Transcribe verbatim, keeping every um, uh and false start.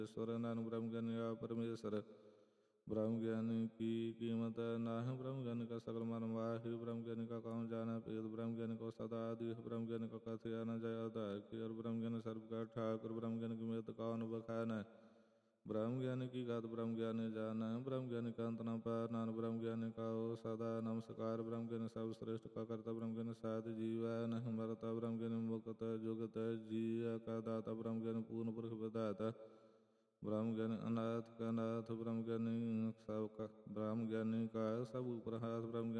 ईश्वर नानक ब्रह्म ज्ञानी आप परमेश्वर। ब्रह्म ज्ञानी की कीमत नाहि ब्रह्म ज्ञानी का सकल मन माहि। ब्रह्म ज्ञानी का कौन जाना पेद। ब्रह्म ज्ञानी को सदा आदि। ब्रह्म ज्ञानी को कथया न जय अदाय की। और ब्रह्म ज्ञानी सर्व का ठाकुर। ब्रह्म ज्ञानी की मृत कौन बखान। ब्रह्म ज्ञानी की गात ब्रह्म ज्ञानी जान। ब्रह्म ज्ञानी का अंत न पार। नानक ब्रह्म ज्ञानी का ओ सदा नमस्कार। ब्रह्म ज्ञानी सर्वश्रेष्ठ का करता। ब्रह्म ज्ञानी साध जीवन मरता। ब्रह्म ज्ञानी मुक्त जुगत जिया का दाता। ब्रह्म ज्ञानी पूर्ण पुरुष विदाता। ब्रह्म ज्ञानी अनाथ का नाथ। ब्रह्म ज्ञानी सब का ब्रह्म ज्ञानी का सब उपरहास। ब्रह्म